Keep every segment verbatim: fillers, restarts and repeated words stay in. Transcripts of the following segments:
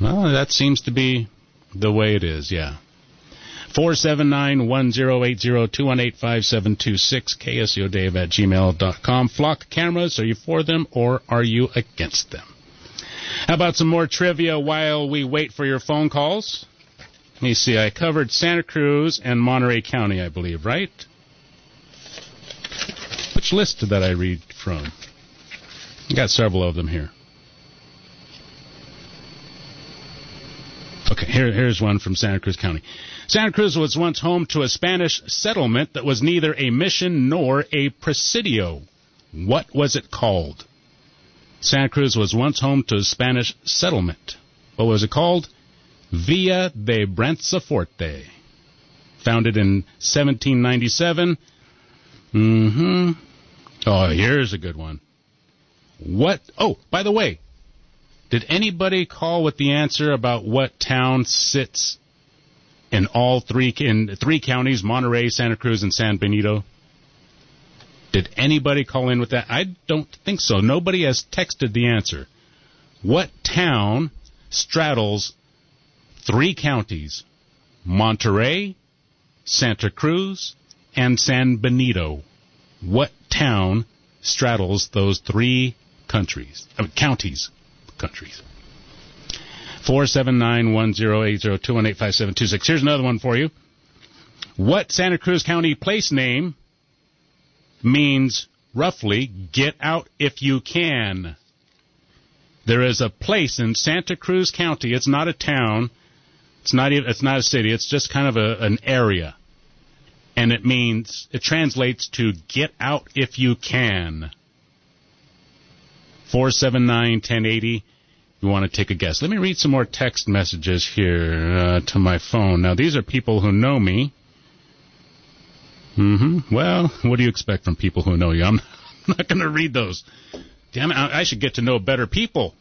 Well, that seems to be the way it is, yeah. four seven nine, one zero eight zero, two one eight, five seven two six, K S E O Dave at gmail dot com. Flock cameras, are you for them or are you against them? How about some more trivia while we wait for your phone calls? Let me see, I covered Santa Cruz and Monterey County, I believe, right? Which list did that I read from? I got several of them here. Okay, here, here's one from Santa Cruz County. Santa Cruz was once home to a Spanish settlement that was neither a mission nor a presidio. What was it called? Santa Cruz was once home to a Spanish settlement. What was it called? Villa de Branciforte. Founded in seventeen ninety-seven. Mm-hmm. Oh, here's a good one. What? Oh, by the way, did anybody call with the answer about what town sits in all three in three counties, Monterey, Santa Cruz, and San Benito? Did anybody call in with that? I don't think so. Nobody has texted the answer. What town straddles three counties, Monterey, Santa Cruz, and San Benito? What town straddles those three countries, I mean, counties, countries? four seven nine, one zero eight zero, two one eight, five seven two six. Here's another one for you. What Santa Cruz County place name means roughly get out if you can? There is a place in Santa Cruz County. It's not a town. It's not even, it's not a city. It's just kind of a, an area. And it means, it translates to get out if you can. four seven nine, one zero eight zero. You want to take a guess. Let me read some more text messages here uh, to my phone. Now, these are people who know me. Mm-hmm. Well, what do you expect from people who know you? I'm not going to read those. Damn it, I should get to know better people.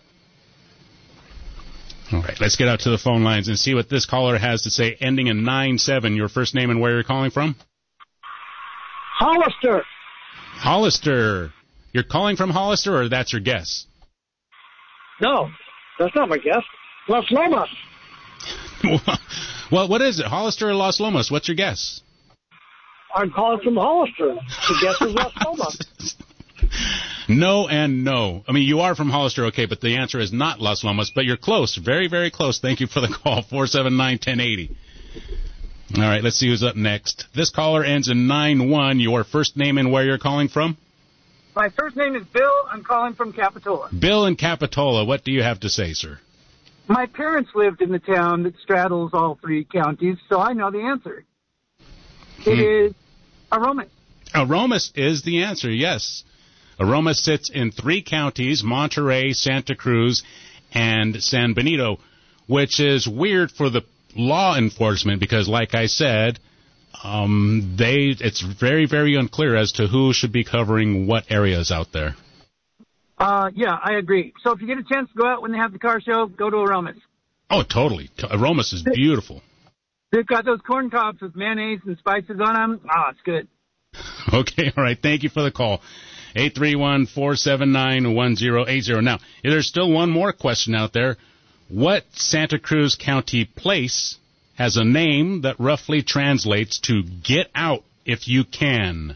All right, let's get out to the phone lines and see what this caller has to say, ending in nine seven. Your first name and where you're calling from? Hollister. Hollister. You're calling from Hollister, or that's your guess? No, that's not my guess. Las Lomas. Well, what is it, Hollister or Las Lomas? What's your guess? I'm calling from Hollister. The guess is Las Lomas. No and no. I mean, you are from Hollister, okay, but the answer is not Las Lomas, but you're close. Very, very close. Thank you for the call, four seven nine, one zero eight zero. All right, let's see who's up next. This caller ends in nine one. Your first name and where you're calling from? My first name is Bill. I'm calling from Capitola. Bill in Capitola. What do you have to say, sir? My parents lived in the town that straddles all three counties, so I know the answer. It hmm. is Aromas. Aromas is the answer, yes. Aromas sits in three counties, Monterey, Santa Cruz, and San Benito, which is weird for the law enforcement because, like I said, um, they it's very, very unclear as to who should be covering what areas out there. Uh, yeah, I agree. So if you get a chance to go out when they have the car show, go to Aromas. Oh, totally. Aromas is beautiful. They've got those corn cobs with mayonnaise and spices on them. Ah, it's good. Okay, all right. Thank you for the call. eight three one, four seven nine, one zero eight zero. Now, there's still one more question out there. What Santa Cruz County place has a name that roughly translates to get out if you can?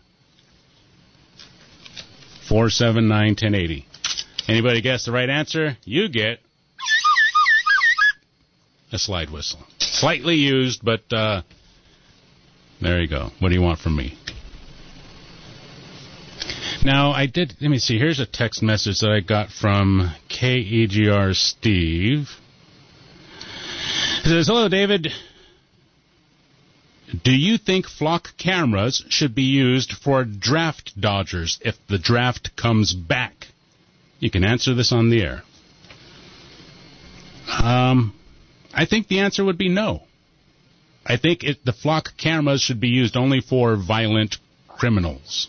four seven nine, one zero eight zero. Anybody guess the right answer? You get a slide whistle. Slightly used, but uh, there you go. What do you want from me? Now, I did, let me see, here's a text message that I got from K E G R Steve. It says, hello, David. Do you think flock cameras should be used for draft dodgers if the draft comes back? You can answer this on the air. Um, I think the answer would be no. I think it, the flock cameras should be used only for violent criminals.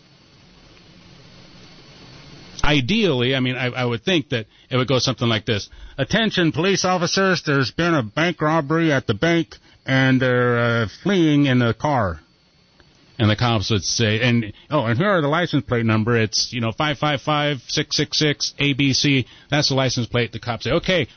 Ideally, I mean, I, I would think that it would go something like this. Attention, police officers, there's been a bank robbery at the bank, and they're uh, fleeing in a car. And the cops would say, and oh, and here are the license plate number. It's, you know, five five five, six six six, A B C. That's the license plate. The cops say, okay,